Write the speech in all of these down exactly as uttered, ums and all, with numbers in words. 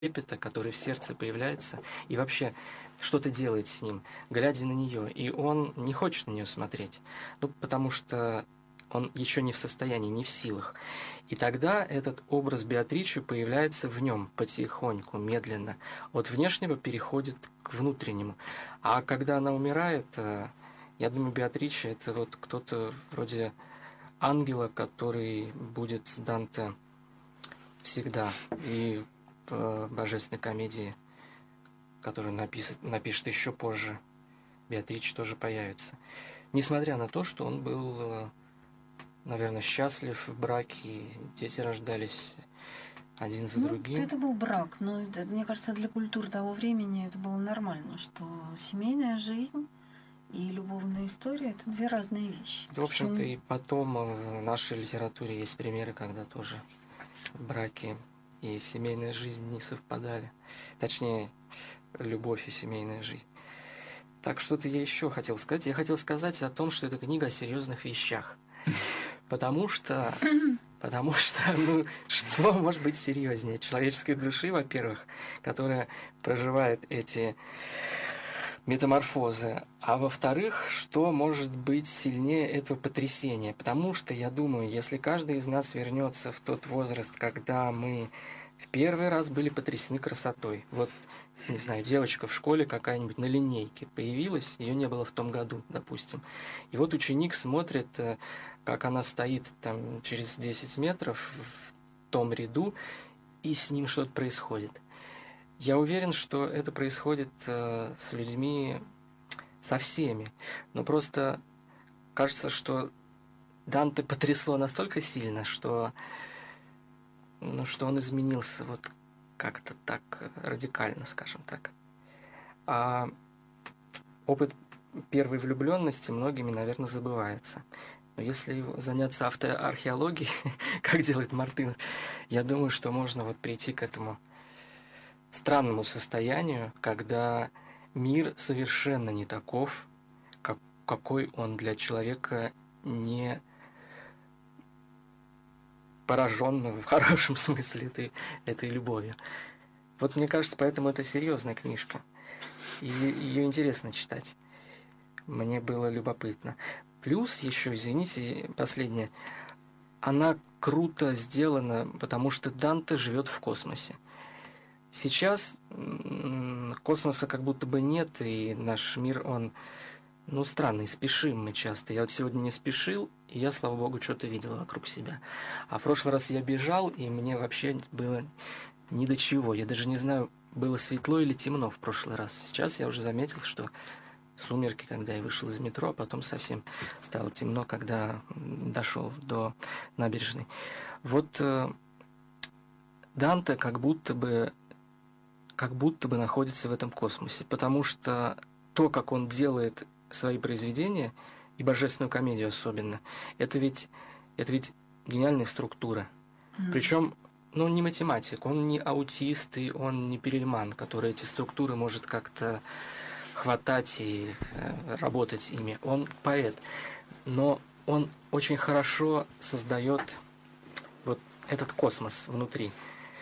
трепета, который в сердце появляется, и вообще что-то делает с ним, глядя на нее, и он не хочет на нее смотреть, ну, потому что он еще не в состоянии, не в силах. И тогда этот образ Беатричи появляется в нем потихоньку, медленно. От внешнего переходит к внутреннему. А когда она умирает, я думаю, Беатриче — это вот кто-то вроде ангела, который будет с Данте всегда. И в божественной комедии, которую напишет, напишет еще позже, Беатриче тоже появится. Несмотря на то, что он был, наверное, счастлив в браке, дети рождались один за ну, другим. Это был брак, но это, мне кажется, для культур того времени это было нормально, что семейная жизнь и любовная история — это две разные вещи. В общем-то, и потом в нашей литературе есть примеры, когда тоже браки и семейная жизнь не совпадали. Точнее, любовь и семейная жизнь. Так, что-то я еще хотел сказать. Я хотел сказать о том, что это книга о серьезных вещах. Потому что, потому что, ну, что может быть серьезнее человеческой души, во-первых, которая проживает эти метаморфозы, а во-вторых, что может быть сильнее этого потрясения? Потому что, я думаю, если каждый из нас вернется в тот возраст, когда мы в первый раз были потрясены красотой, вот, не знаю, девочка в школе какая-нибудь на линейке появилась, ее не было в том году, допустим, и вот ученик смотрит, как она стоит там через десять метров в том ряду, и с ним что-то происходит. Я уверен, что это происходит э, с людьми, со всеми. Но просто кажется, что Данте потрясло настолько сильно, что, ну, что он изменился вот как-то так радикально, скажем так. А опыт первой влюбленности многими, наверное, забывается. Но если заняться автоархеологией, как делает Мартынов, я думаю, что можно вот прийти к этому странному состоянию, когда мир совершенно не таков, как, какой он для человека не пораженного в хорошем смысле этой, этой любовью. Вот мне кажется, поэтому это серьезная книжка. И ее интересно читать. Мне было любопытно. Плюс еще, извините, последнее, она круто сделана, потому что Данте живет в космосе. Сейчас космоса как будто бы нет, и наш мир, он, ну, странный, спешим мы часто. Я вот сегодня не спешил, и я, слава богу, что-то видел вокруг себя. А в прошлый раз я бежал, и мне вообще было ни до чего. Я даже не знаю, было светло или темно в прошлый раз. Сейчас я уже заметил, что сумерки, когда я вышел из метро, а потом совсем стало темно, когда дошел до набережной. Вот э, Данте как будто бы как будто бы находится в этом космосе, потому что то, как он делает свои произведения, и божественную комедию особенно, это ведь, это ведь гениальная структура. Mm-hmm. Причем, ну, он не математик, он не аутист, и он не Перельман, который эти структуры может как-то хватать и э, работать ими. Он поэт, но он очень хорошо создает вот этот космос внутри.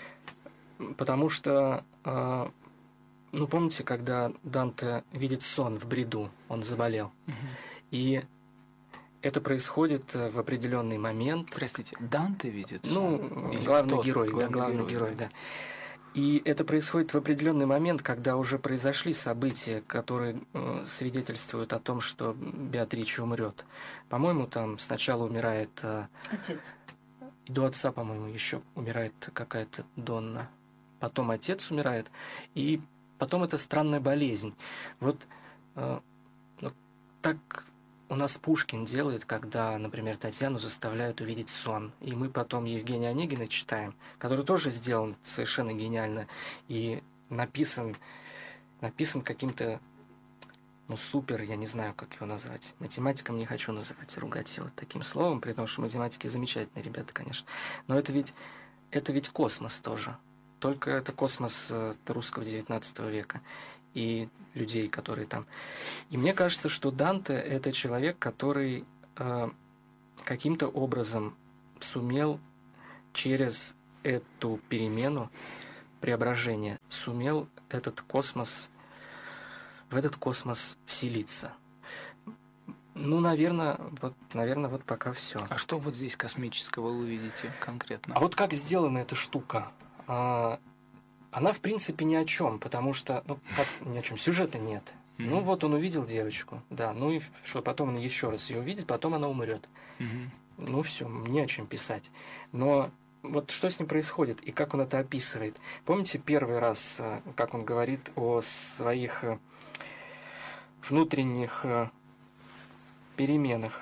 Потому что, э, ну, помните, когда Данте видит сон в бреду, он заболел, угу. И это происходит в определенный момент. Простите, Данте видит сон? Ну, Или главный тот, герой, главный да, главный герой, герой, да. И это происходит в определенный момент, когда уже произошли события, которые э, свидетельствуют о том, что Беатриче умрет. По-моему, там сначала умирает... Э, Отец. И до отца, по-моему, еще умирает какая-то Донна. Потом отец умирает, и потом это странная болезнь. Вот э, ну, так у нас Пушкин делает, когда, например, Татьяну заставляют увидеть сон. И мы потом Евгения Онегина читаем, который тоже сделан совершенно гениально и написан, написан каким-то, ну, супер, я не знаю, как его назвать. Математиком не хочу называть, ругать его таким словом, при том, что математики замечательные ребята, конечно. Но это ведь, это ведь космос тоже. Только это космос русского девятнадцатого века и людей, которые там. И мне кажется, что Данте — это человек, который э, каким-то образом сумел через эту перемену преображения сумел этот космос, в этот космос вселиться. Ну, наверное, вот, наверное, вот пока все. А что вот здесь космического вы видите конкретно? А вот как сделана эта штука? А, она, в принципе, ни о чем, потому что, ну, как ни о чем, сюжета нет. Mm-hmm. Ну, вот он увидел девочку, да, ну и что, потом он еще раз ее увидит, потом она умрет. Mm-hmm. Ну, все, не о чем писать. Но вот что с ним происходит и как он это описывает? Помните первый раз, как он говорит о своих внутренних переменах?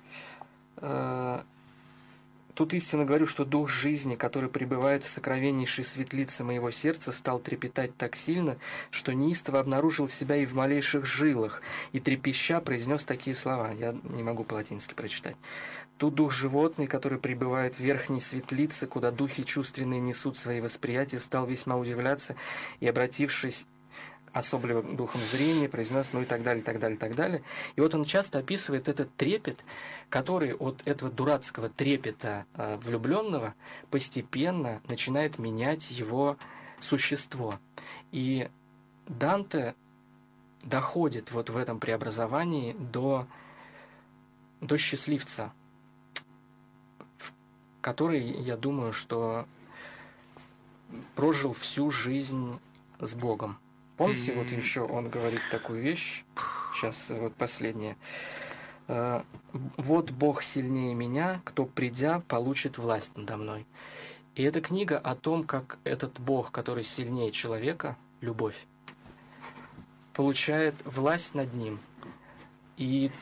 Тут истинно говорю, что дух жизни, который пребывает в сокровеннейшей светлице моего сердца, стал трепетать так сильно, что неистово обнаружил себя и в малейших жилах, и трепеща произнес такие слова. Я не могу по-латински прочитать. Тут дух животный, который пребывает в верхней светлице, куда духи чувственные несут свои восприятия, стал весьма удивляться и, обратившись особливо духом зрения, произнес, ну и так далее, так далее, так далее. И вот он часто описывает этот трепет, который от этого дурацкого трепета э, влюбленного постепенно начинает менять его существо. И Данте доходит вот в этом преобразовании до, до счастливца, который, я думаю, что прожил всю жизнь с Богом. Помните, mm-hmm. вот еще он говорит такую вещь, сейчас вот последнее. «Вот Бог сильнее меня, кто, придя, получит власть надо мной». И эта книга о том, как этот Бог, который сильнее человека, любовь, получает власть над ним. И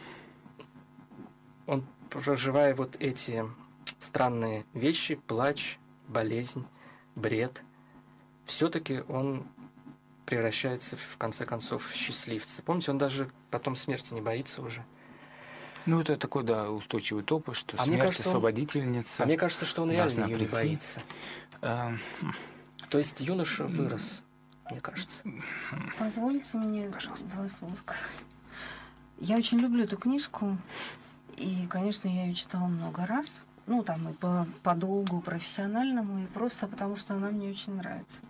он, проживая вот эти странные вещи, плач, болезнь, бред, все-таки он превращается, в конце концов, в счастливца. Помните, он даже потом смерти не боится уже. Ну, это такой, да, устойчивый топос, что а смерть кажется, освободительница. Он... А мне кажется, что он реально ее не боится. А... То есть юноша вырос, мне кажется. Позвольте мне Пожалуйста. два слова сказать. Я очень люблю эту книжку, и, конечно, я ее читала много раз. Ну, там и по, по долгу профессиональному, и просто потому, что она мне очень нравится.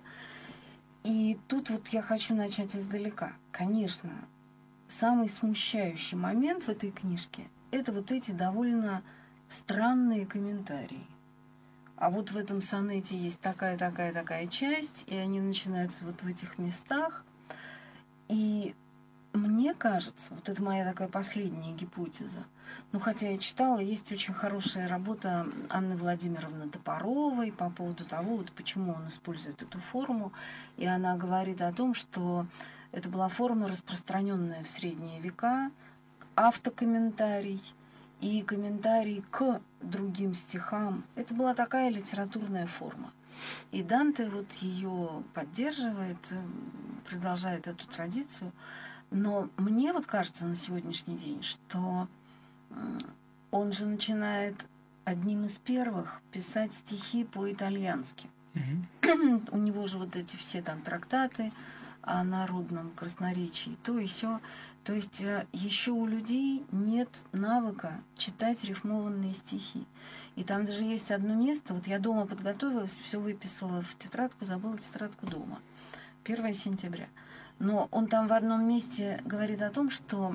И тут вот я хочу начать издалека. Конечно, самый смущающий момент в этой книжке – это вот эти довольно странные комментарии. А вот в этом сонете есть такая-такая-такая часть, и они начинаются вот в этих местах. И мне кажется, вот это моя такая последняя гипотеза, ну, хотя я читала, есть очень хорошая работа Анны Владимировны Топоровой по поводу того, вот почему он использует эту форму. И она говорит о том, что это была форма, распространенная в средние века, автокомментарий и комментарий к другим стихам. Это была такая литературная форма. И Данте вот ее поддерживает, продолжает эту традицию. Но мне вот кажется на сегодняшний день, что он же начинает одним из первых писать стихи по-итальянски. Mm-hmm. У него же вот эти все там трактаты о народном красноречии, то и сё. То есть еще у людей нет навыка читать рифмованные стихи. И там даже есть одно место, вот я дома подготовилась, все выписала в тетрадку, забыла тетрадку дома. первое сентября. Но он там в одном месте говорит о том, что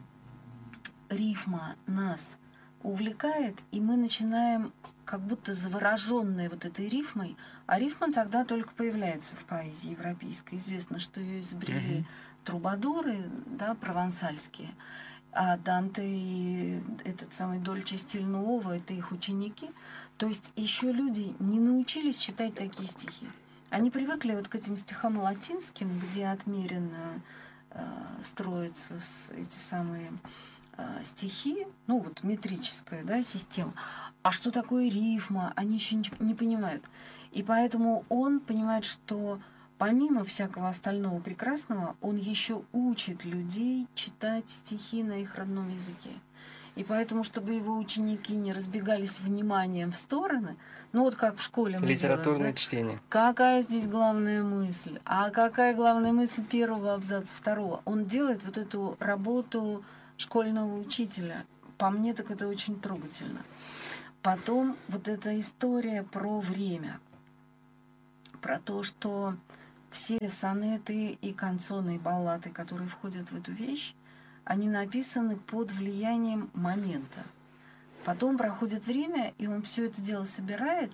рифма нас увлекает, и мы начинаем как будто завороженные вот этой рифмой, а рифма тогда только появляется в поэзии европейской. Известно, что ее изобрели mm-hmm. трубадуры, да, провансальские, а Данте и этот самый Дольче стиль Нуово — это их ученики. То есть еще люди не научились читать такие стихи. Они привыкли вот к этим стихам латинским, где отмеренно э, строятся с, эти самые э, стихи, ну вот метрическая, да, система. А что такое рифма, они еще не, не понимают. И поэтому он понимает, что помимо всякого остального прекрасного, он еще учит людей читать стихи на их родном языке. И поэтому, чтобы его ученики не разбегались вниманием в стороны, ну вот как в школе мы литературное делаем, да? чтение. Какая здесь главная мысль? А какая главная мысль первого абзаца второго? Он делает вот эту работу школьного учителя. По мне, так это очень трогательно. Потом вот эта история про время. про то, что все сонеты и канцоны, и баллады, которые входят в эту вещь, они написаны под влиянием момента. Потом проходит время, и он все это дело собирает,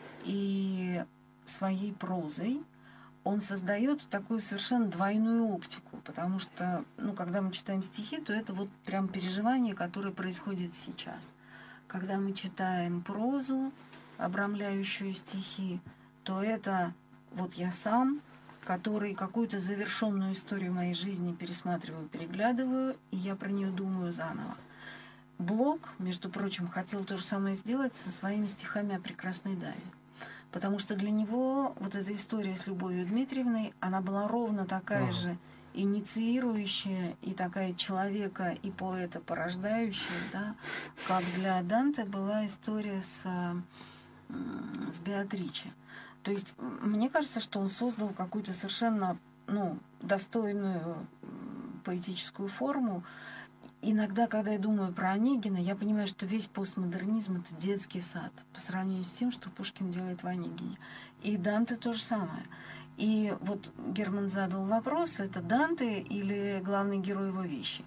и своей прозой он создает такую совершенно двойную оптику, потому что, ну, когда мы читаем стихи, то это вот прям переживание, которое происходит сейчас. Когда мы читаем прозу, обрамляющую стихи, то это вот я сам, который какую-то завершенную историю моей жизни пересматриваю, переглядываю, и я про нее думаю заново. Блок, между прочим, хотел то же самое сделать со своими стихами о прекрасной даме. Потому что для него вот эта история с Любовью Дмитриевной, она была ровно такая ага. же инициирующая и такая человека и поэта порождающая, да, как для Данте была история с, с Беатриче. То есть мне кажется, что он создал какую-то совершенно, ну, достойную поэтическую форму. Иногда, когда я думаю про Онегина, я понимаю, что весь постмодернизм — это детский сад по сравнению с тем, что Пушкин делает в Онегине. И Данте то же самое. И вот Герман задал вопрос, это Данте или главный герой его вещи?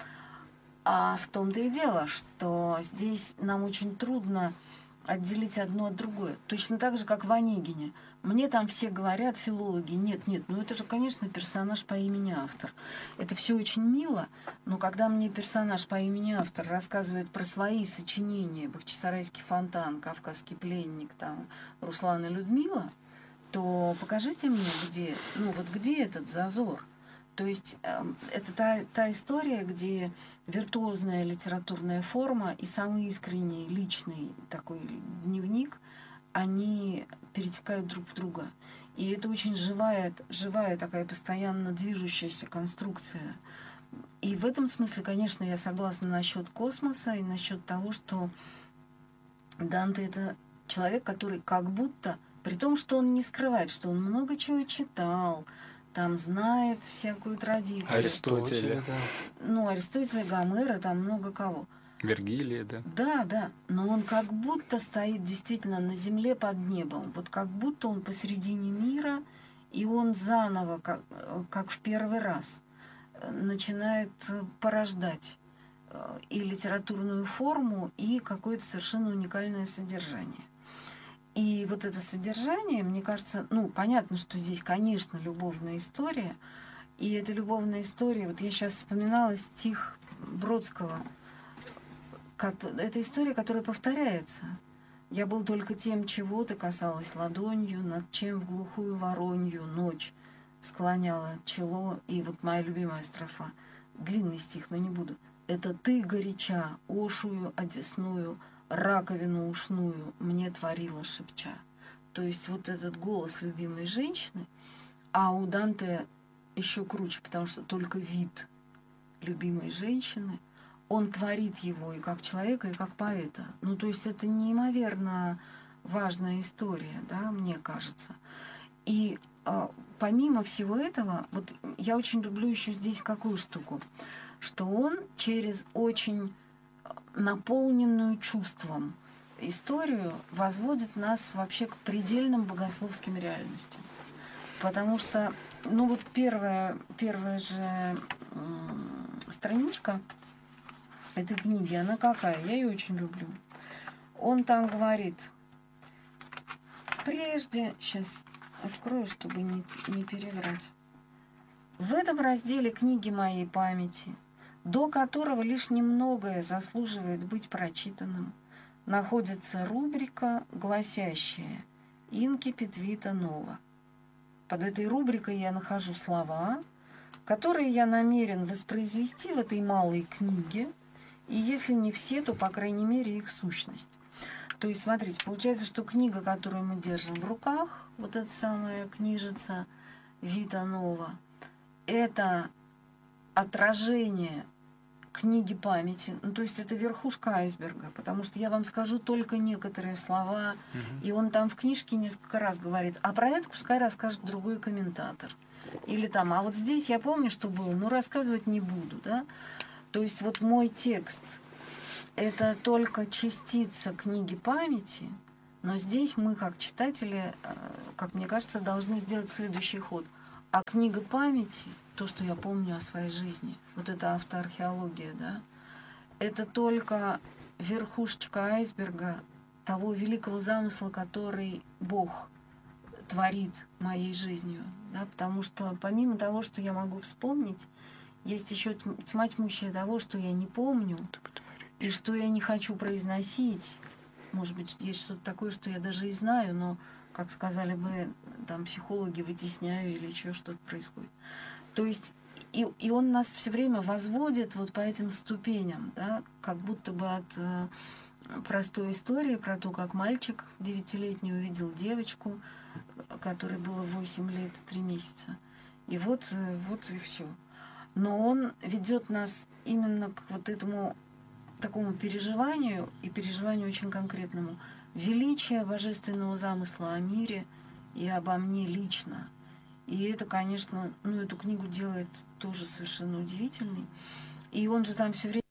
А в том-то и дело, что здесь нам очень трудно отделить одно от другое. Точно так же, как в Онегине. Мне там все говорят, филологи, нет, нет, ну это же, конечно, персонаж по имени автор. Это все очень мило, но когда мне персонаж по имени автор рассказывает про свои сочинения, Бахчисарайский фонтан, Кавказский пленник, там, Руслан и Людмила, то покажите мне, где, ну вот где этот зазор. То есть э, это та, та история, где виртуозная литературная форма и самый искренний личный такой дневник, они перетекают друг в друга. И это очень живая, живая такая постоянно движущаяся конструкция. И в этом смысле, конечно, я согласна насчет космоса и насчет того, что Данте — это человек, который как будто, при том, что он не скрывает, что он много чего читал, там знает всякую традицию. Аристотеля. Да. Ну, Аристотеля, Гомера, там много кого. Вергилия, да. Да, да. Но он как будто стоит действительно на земле под небом. Вот как будто он посередине мира, и он заново, как, как в первый раз, начинает порождать и литературную форму, и какое-то совершенно уникальное содержание. И вот это содержание, мне кажется, ну, понятно, что здесь, конечно, любовная история. И эта любовная история, вот я сейчас вспоминала стих Бродского. Это история, которая повторяется. «Я был только тем, чего ты касалась ладонью, над чем в глухую воронью ночь склоняла чело». И вот моя любимая строфа. Длинный стих, но не буду. «Это ты, горяча, ошую одесную, раковину ушную мне творила шепча». То есть вот этот голос любимой женщины, а у Данте еще круче, потому что только вид любимой женщины, он творит его и как человека, и как поэта. Ну, то есть это неимоверно важная история, да, мне кажется. И а, помимо всего этого, вот я очень люблю еще здесь какую штуку, что он через очень наполненную чувством историю возводит нас вообще к предельным богословским реальностям. Потому что, ну вот первая, первая же м- страничка этой книги, она какая? Я ее очень люблю. Он там говорит, прежде, сейчас открою, чтобы не, не переврать. В этом разделе книги моей памяти, до которого лишь немногое заслуживает быть прочитанным, находится рубрика, гласящая «Инкипит вита нова». Под этой рубрикой я нахожу слова, которые я намерен воспроизвести в этой малой книге, и если не все, то, по крайней мере, их сущность. То есть, смотрите, получается, что книга, которую мы держим в руках, вот эта самая книжица «Вита нова», это отражение книги памяти, ну, то есть это верхушка айсберга, потому что я вам скажу только некоторые слова, угу. И он там в книжке несколько раз говорит, а про это пускай расскажет другой комментатор. Или там, а вот здесь я помню, что было, но рассказывать не буду, да. То есть вот мой текст — это только частица книги памяти, Но здесь мы, как читатели, как мне кажется, должны сделать следующий ход. А книга памяти, то, что я помню о своей жизни, вот эта автоархеология, да, это только верхушечка айсберга того великого замысла, который Бог творит моей жизнью. Да, потому что помимо того, что я могу вспомнить, есть еще тьма тьмущая того, что я не помню и что я не хочу произносить. Может быть, есть что-то такое, что я даже и знаю, но, как сказали бы там психологи, вытесняю или еще что-то происходит. То есть и, и он нас все время возводит вот по этим ступеням, да, как будто бы от э, простой истории про то, как мальчик девятилетний увидел девочку, которой было восемь лет три месяца. И вот, э, вот и все. Но он ведет нас именно к вот этому такому переживанию, и переживанию очень конкретному, величия божественного замысла о мире и обо мне лично. И это, конечно, ну, эту книгу делает тоже совершенно удивительной. И он же там все время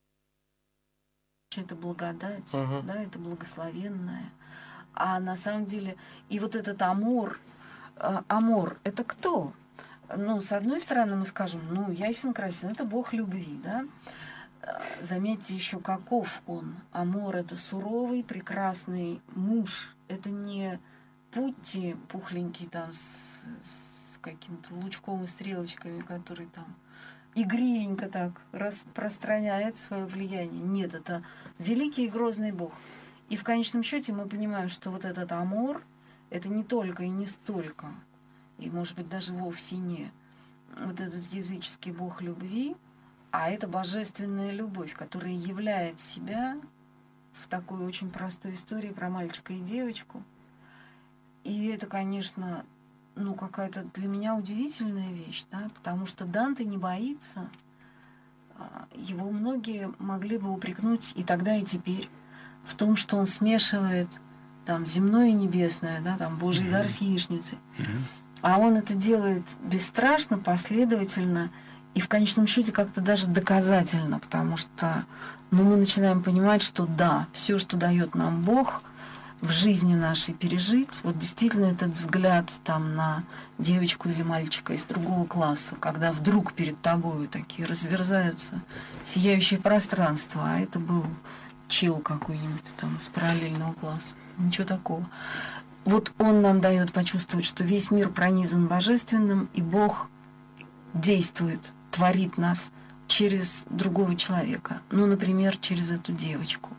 это благодать, uh-huh. да, это благословенное. А на самом деле, и вот этот амор, э, амор, это кто? Ну, с одной стороны, мы скажем, ну, ясен красен, это Бог любви, да? Заметьте еще, каков он. Амор — это суровый, прекрасный муж. Это не Путти пухленький там с, с каким-то лучком и стрелочками, который там игривенько так распространяет свое влияние. Нет, это великий и грозный Бог. И в конечном счете мы понимаем, что вот этот амор — это не только и не столько, и, может быть, даже вовсе не вот этот языческий Бог любви, а это божественная любовь, которая являет себя в такой очень простой истории про мальчика и девочку. И это, конечно, ну, какая-то для меня удивительная вещь, да, потому что Данте не боится. Его многие могли бы упрекнуть и тогда, и теперь в том, что он смешивает там земное и небесное, да, там Божий mm-hmm. дар с яичницей. Mm-hmm. А он это делает бесстрашно, последовательно и в конечном счете как-то даже доказательно, потому что ну, мы начинаем понимать, что да, все, что дает нам Бог в жизни нашей пережить, вот действительно этот взгляд там на девочку или мальчика из другого класса, когда вдруг перед тобой такие разверзаются сияющие пространства, а это был чел какой-нибудь там из параллельного класса, ничего такого. Вот он нам дает почувствовать, что весь мир пронизан божественным, и Бог действует, творит нас через другого человека. Ну, например, через эту девочку.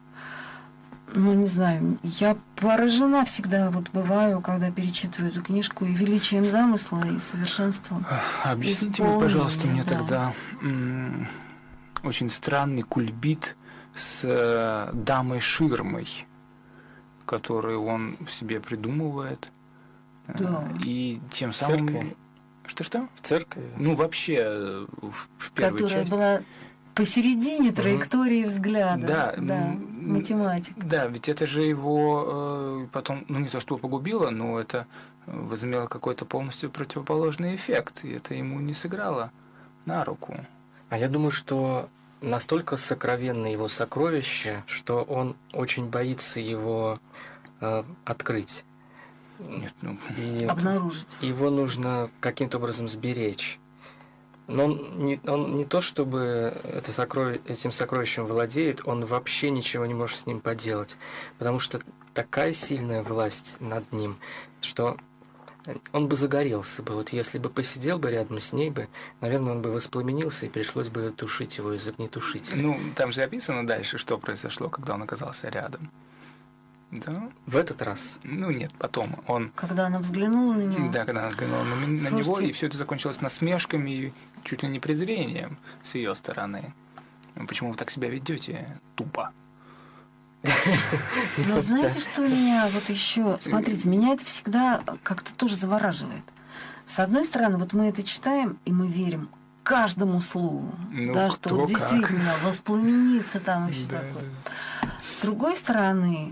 Ну, не знаю, я поражена всегда, вот бываю, когда перечитываю эту книжку и величием замысла, и совершенством. Объясните мне, пожалуйста, мне да. тогда м- очень странный кульбит с э, дамой-ширмой, которую он в себе придумывает. Да. И тем самым... Церкви. Что-что? В церкви. Ну, вообще, в первой Которая части. была посередине траектории угу. взгляда. Да. да. Математик. Да, ведь это же его э, потом, ну, не то что погубило, но это возымело какой-то полностью противоположный эффект, и это ему не сыграло на руку. А я думаю, что настолько сокровенно его сокровище, что он очень боится его э, открыть. Нет, ну... И обнаружить. Его нужно каким-то образом сберечь. Но он не, он не то, чтобы это сокровище, этим сокровищем владеет, он вообще ничего не может с ним поделать. Потому что такая сильная власть над ним, что он бы загорелся бы. Вот если бы посидел бы рядом с ней бы, наверное, он бы воспламенился, и пришлось бы тушить его из огнетушителя. Ну, там же описано дальше, что произошло, когда он оказался рядом. Да. В этот раз? Ну нет, потом он... Когда она взглянула на него? Да, когда она взглянула на, на Слушайте... него, и все это закончилось насмешками и чуть ли не презрением с ее стороны. Почему вы так себя ведете тупо? Но знаете, что меня вот еще... Смотрите, меня это всегда как-то тоже завораживает. С одной стороны, вот мы это читаем, и мы верим каждому слову. Ну, да, что вот действительно воспламенится там и все да, такое. Да. С другой стороны,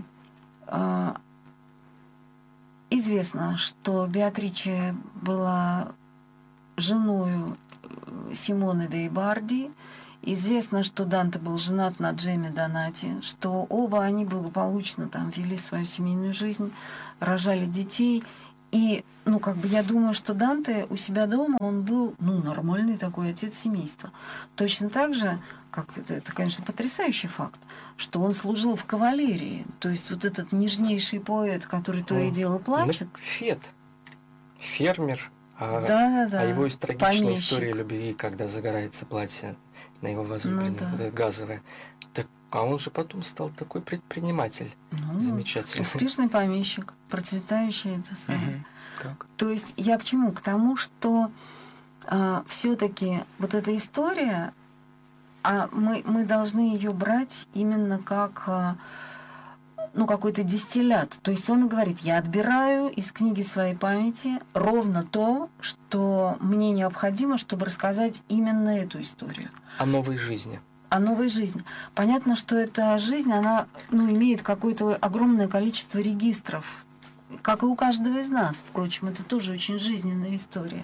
известно, что Беатриче была женой Симоне де Барди, Известно, что Данте был женат на Джемме Донати, что оба они благополучно там вели свою семейную жизнь, рожали детей. И, ну, как бы я думаю, что Данте у себя дома, он был, ну, нормальный такой отец семейства. Точно так же, как это, это, конечно, потрясающий факт, что он служил в кавалерии. То есть вот этот нежнейший поэт, который то и дело плачет. Фет. Фермер. А, да, да, да. а его есть трагичная Помещик. История любви, когда загорается платье на его возлюбленной, Ну, да. вот это газовое. Так, а он же потом стал такой предприниматель. Ну, Замечательный. Успешный помещик, процветающий это самое. Мгм. Так. То есть я к чему? К тому, что а, все-таки вот эта история, а мы, мы должны ее брать именно как а, ну, какой-то дистиллят. То есть он говорит, я отбираю из книги своей памяти ровно то, что мне необходимо, чтобы рассказать именно эту историю. О новой жизни. О новой жизни. Понятно, что эта жизнь, она ну, имеет какое-то огромное количество регистров, как и у каждого из нас. Впрочем, это тоже очень жизненная история.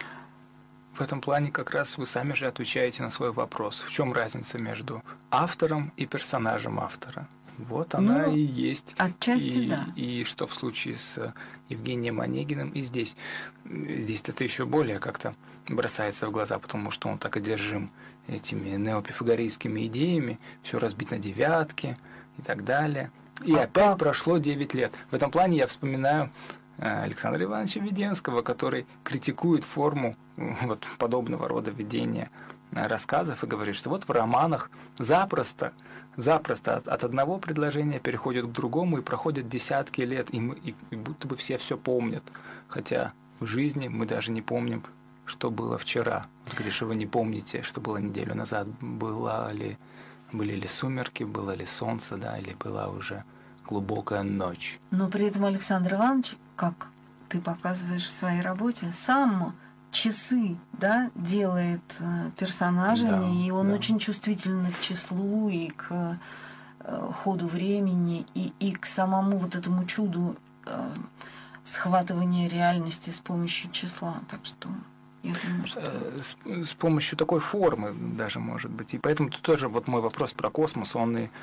В этом плане как раз вы сами же отвечаете на свой вопрос. В чем разница между автором и персонажем автора? Вот она Ну, и есть. отчасти и, да. И что в случае с Евгением Онегиным и здесь. Здесь это еще более как-то бросается в глаза, потому что он так одержим этими неопифагорейскими идеями, все разбить на девятки и так далее. И А опять как? прошло девять лет. В этом плане я вспоминаю Александра Ивановича Веденского, который критикует форму вот подобного рода ведения рассказов и говорит, что вот в романах запросто, запросто от, от одного предложения переходят к другому и проходят десятки лет, и, мы, и, и будто бы все все помнят, хотя в жизни мы даже не помним, что было вчера. Вот, Гриша, вы не помните, что было неделю назад, была ли, были ли сумерки, было ли солнце, да, или была уже глубокая ночь. Но при этом Александр Иванович, как ты показываешь в своей работе, сам часы, да, делает э, персонажами, Да, и он да. очень чувствительный к числу и к э, ходу времени, и, и к самому вот этому чуду э, схватывания реальности с помощью числа. Так что я думаю, что... Э, С, с помощью такой формы даже, может быть. И поэтому тут тоже вот мой вопрос про космос, он и,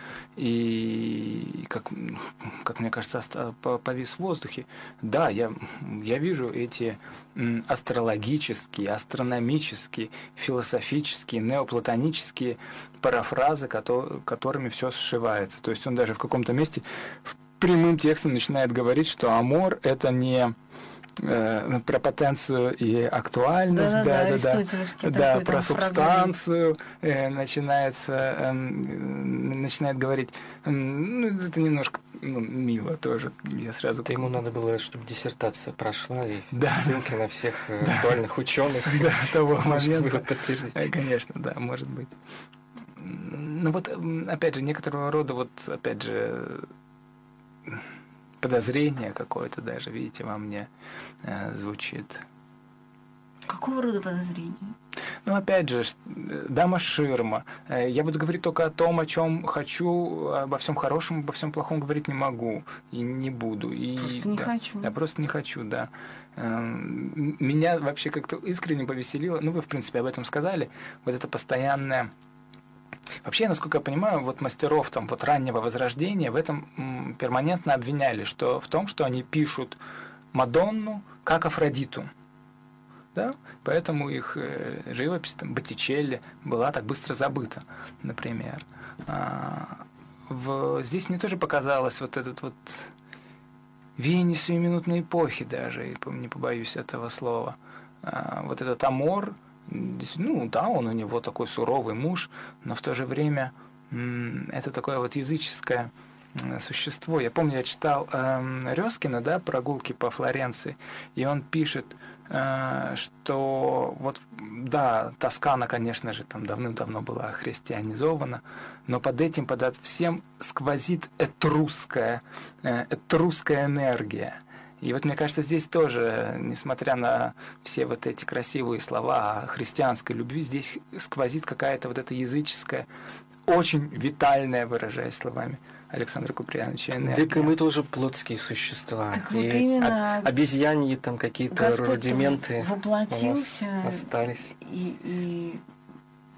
и как, как мне кажется, оста- по- повис в воздухе. Да, я, я вижу эти м, астрологические, астрономические, философические, неоплатонические парафразы, кото- которыми все сшивается. То есть он даже в каком-то месте в прямым текстом начинает говорить, что амор — это не э, про потенцию и актуальность, Да-да-да, да, да, аристотелевский да, такой про там субстанцию э, начинается, э, начинает говорить. Э, ну, это немножко ну, мило тоже. Я сразу. Это ему надо было, чтобы диссертация прошла и Да. ссылки на всех э, актуальных ученых. До того Чтобы момента. подтвердить. Э, Конечно, да, может быть. Ну вот, м, опять же, некоторого рода, вот, опять же, подозрение какое-то даже, видите, во мне э, звучит. Какого рода подозрения? Ну, опять же, ш- э, дама ширма. Э, Я буду говорить только о том, о чем хочу, обо всем хорошем, обо всем плохом говорить не могу и не буду. И, Просто не да, хочу. Я просто не хочу, да. Эм, м- Меня вообще как-то искренне повеселило, ну, вы, в принципе, об этом сказали, вот это постоянное... Вообще, насколько я понимаю, вот мастеров там вот раннего возрождения в этом м, перманентно обвиняли, что в том, что они пишут Мадонну как Афродиту. Да? Поэтому их э, живопись, там, Боттичелли, была так быстро забыта, например. А, в, здесь мне тоже показалось вот этот вот веяние сиюминутной эпохи даже, и не побоюсь этого слова. А, вот этот амор, ну да, он у него такой суровый муж, но в то же время м, это такое вот языческое м, существо. Я помню, я читал эм, Рёскина, да, «Прогулки по Флоренции», и он пишет, э, что вот, да, Тоскана, конечно же, там давным-давно была христианизована, но под этим, под всем сквозит этрусская, э, этрусская энергия. И вот мне кажется, здесь тоже, несмотря на все вот эти красивые слова о христианской любви, здесь сквозит какая-то вот эта языческая, очень витальная, выражаясь словами Александра Куприяновича, энергия. Так и мы тоже плотские существа. Так и вот именно об- обезьяньи там какие-то Господь рудименты у нас воплотился остались. и, и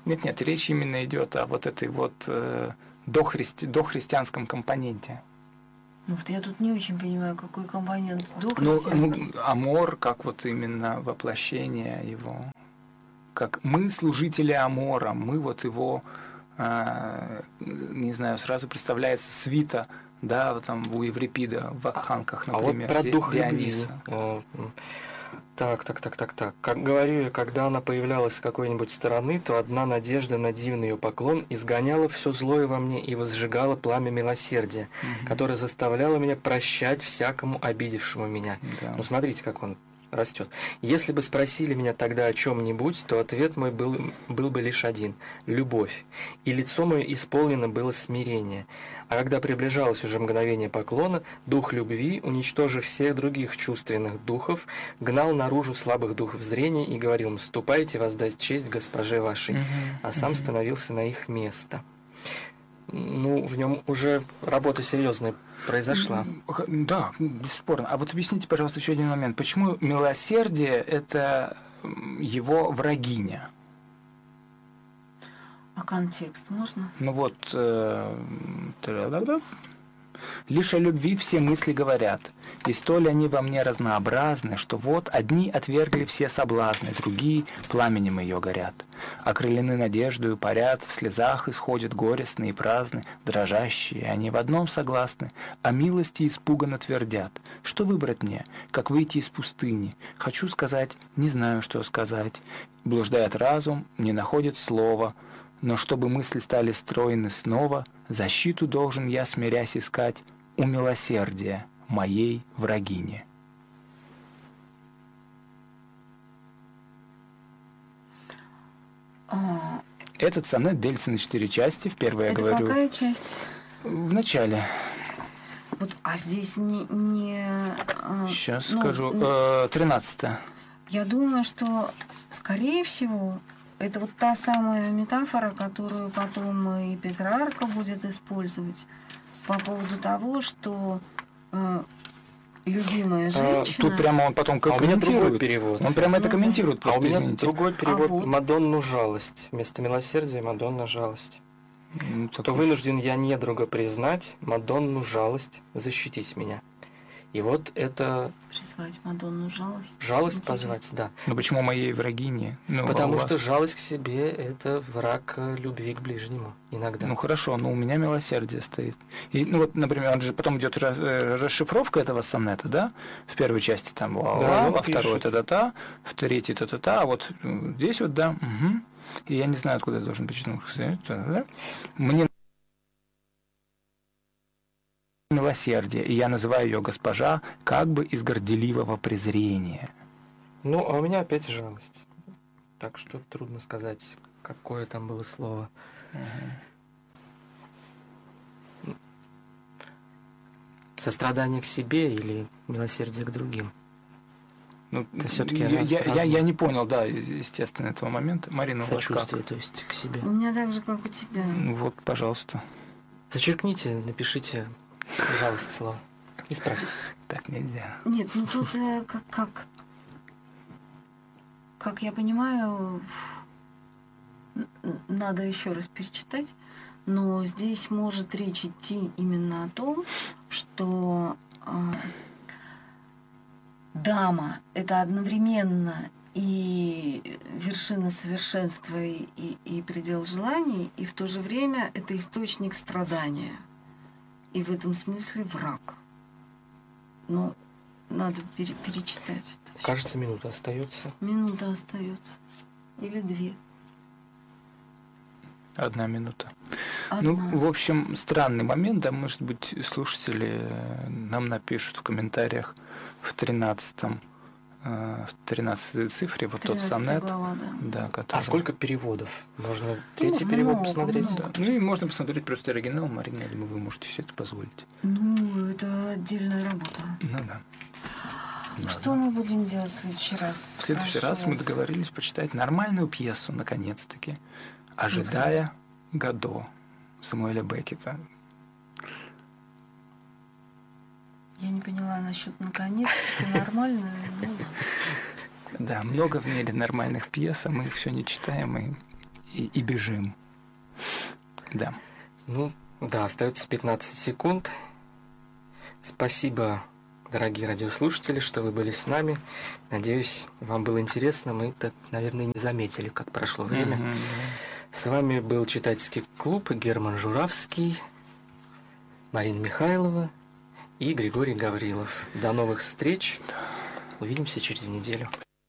Нет, нет, речь именно идет о вот этой вот э, дохристи, дохристианском компоненте. Ну вот я тут не очень понимаю, какой компонент Ну, дохристианский. ну, амор, как вот именно воплощение его. Как мы служители амора, мы вот его, э, не знаю, сразу представляется свита, да, вот там у Еврипида в Вакханках, например, а вот про Ди- дух любви. Диониса. Э, Так, так, так, так, так. Как говорю я, когда она появлялась с какой-нибудь стороны, то одна надежда на дивный ее поклон изгоняла все злое во мне и возжигала пламя милосердия, Мгм. которое заставляло меня прощать всякому обидевшему меня. Да. Ну, смотрите, как он растет. Если бы спросили меня тогда о чем-нибудь, то ответ мой был, был бы лишь один – любовь. И лицо мое исполнено было смирение. А когда приближалось уже мгновение поклона, дух любви, уничтожив всех других чувственных духов, гнал наружу слабых духов зрения и говорил им: «Ступайте воздать честь госпоже вашей», Мгм. а сам Мгм. становился на их место. Ну, в нем уже работа серьезная произошла. Х- Да, бесспорно. А вот объясните, пожалуйста, еще один момент. Почему милосердие – это м, его врагиня? А контекст можно? Ну вот, э, та-да-да-да. Лишь о любви все мысли говорят, и столь они во мне разнообразны, что вот одни отвергли все соблазны, другие пламенем ее горят. Окрылены надеждою, парят, в слезах исходят горестные и праздны, дрожащие, они в одном согласны, о милости испуганно твердят. Что выбрать мне, как выйти из пустыни? Хочу сказать, не знаю, что сказать. Блуждает разум, не находит слова. Но чтобы мысли стали стройны снова, защиту должен я, смирясь, искать у милосердия моей врагини. А, Этот сонет делится на четыре части. В первой я это говорю какая часть? в начале. Вот, а здесь не... не а, Сейчас ну, скажу. ну, Э, Тринадцатое. Я думаю, что, скорее всего, это вот та самая метафора, которую потом и Петрарка будет использовать по поводу того, что э, любимая женщина... Тут прямо он потом А у меня другой комментирует. перевод. Он прямо это Ну да. комментирует А просто, у меня извините. другой перевод вот? «Мадонну жалость». Вместо милосердия «Мадонна жалость». Ну, То так вынужден я недруга признать, Мадонну жалость защитить меня. И вот это Призвать Мадонну жалость. жалость Интересно. позвать, да. Ну почему моей врагини? Ну, а Потому у что вас? жалость к себе – это враг э, любви к ближнему иногда. Ну хорошо, но у меня милосердие стоит. И, ну вот, например, он же потом идет ра- э, расшифровка этого сонета, да? В первой части там ла Да, он во второй пишет. та-та-та, в третьей та-та-та, а вот м, здесь вот, да, угу. И я не знаю, откуда я должен почитать. Да? Мне милосердие, и я называю ее госпожа как бы из горделивого презрения. Ну, а у меня опять жалость. Так что трудно сказать, какое там было слово. Сострадание к себе или милосердие к другим. Ну, Это всё-таки я, раз- я, я, разные. я не понял, да, естественно, этого момента. Марина, у вас как? Сочувствие, то есть, к себе. У меня так же, как у тебя. Ну вот, пожалуйста. Зачеркните, напишите жалость слова. Исправьте. Так нельзя. Нет, ну тут э, как, как, как я понимаю, н- н- надо еще раз перечитать, но здесь может речь идти именно о том, что а, дама — это одновременно и вершина совершенства, и, и, и предел желаний, и в то же время это источник страдания. И в этом смысле враг. Но надо пере- перечитать это всё. Кажется, минута остается. Минута остается. Или две. Одна минута. Одна. Ну, в общем, странный момент, да, может быть, слушатели э, нам напишут в комментариях в тринадцатом, э, в тринадцатой цифре, вот тот тринадцатая сонет, глава, да. да, который... А сколько переводов? Можно третий можно перевод много, посмотреть? много. Да. Ну и можно посмотреть просто оригинал, Марина, я думаю, вы можете все это позволить. Ну, это отдельная работа. Ну да. Что мы будем делать в следующий раз? В следующий Прошу раз мы вас. договорились почитать нормальную пьесу, наконец-таки, «Ожидая Годо» Самуэля Беккета. Я не поняла насчет наконец-таки нормально. Ну, ладно. Да, много в мире нормальных пьес, а мы их все не читаем и, и, и бежим. Да. Ну, да, остается пятнадцать секунд. Спасибо, дорогие радиослушатели, что вы были с нами. Надеюсь, вам было интересно. Мы так, наверное, не заметили, как прошло время. Mm-hmm. С вами был читательский клуб Герман Журавский, Марина Михайлова и Григорий Гаврилов. До новых встреч. Увидимся через неделю.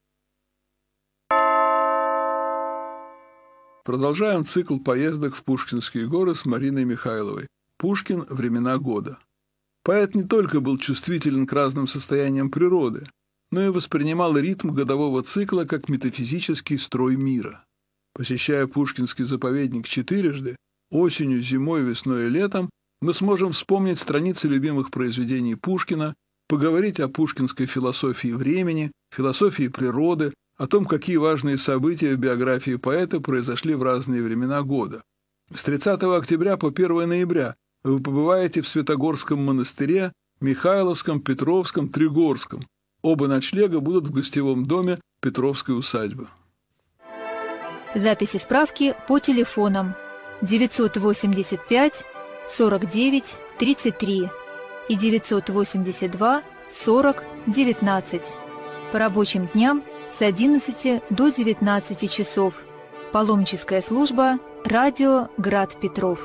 Продолжаем цикл поездок в Пушкинские горы с Мариной Михайловой. Пушкин. Времена года. Поэт не только был чувствителен к разным состояниям природы, но и воспринимал ритм годового цикла как метафизический строй мира. Посещая Пушкинский заповедник четырежды, осенью, зимой, весной и летом, мы сможем вспомнить страницы любимых произведений Пушкина, поговорить о пушкинской философии времени, философии природы, о том, какие важные события в биографии поэта произошли в разные времена года. С тридцатого октября по первое ноября вы побываете в Святогорском монастыре, Михайловском, Петровском, Тригорском. Оба ночлега будут в гостевом доме Петровской усадьбы. Записи справки по телефонам девятьсот восемьдесят пять сорок девять тридцать три и девятьсот восемьдесят два сорок девятнадцать. По рабочим дням с одиннадцати до девятнадцати часов. Паломническая служба «Радио Град Петров».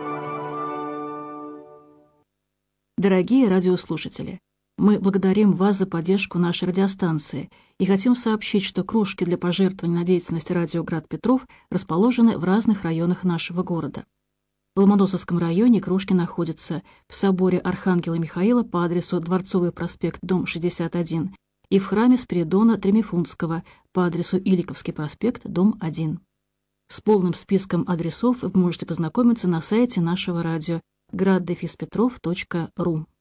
Дорогие радиослушатели, мы благодарим вас за поддержку нашей радиостанции и хотим сообщить, что кружки для пожертвований на деятельность радио Град Петров расположены в разных районах нашего города. В Ломоносовском районе кружки находятся в соборе Архангела Михаила по адресу Дворцовый проспект, дом шестьдесят один, и в храме Спиридона Тремифунтского по адресу Иликовский проспект, дом один. С полным списком адресов вы можете познакомиться на сайте нашего радио град дефис петров точка ру.